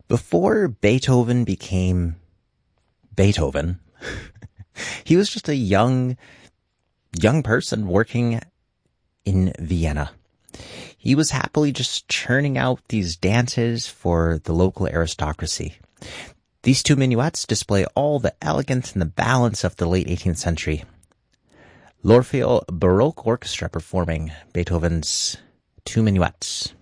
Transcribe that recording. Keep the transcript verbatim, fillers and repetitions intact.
Before Beethoven became Beethoven, he was just a young, young person working in Vienna. He was happily just churning out these dances for the local aristocracy. These two minuets display all the elegance and the balance of the late eighteenth century. L'Orfeo Baroque Orchestra performing Beethoven's two minuets.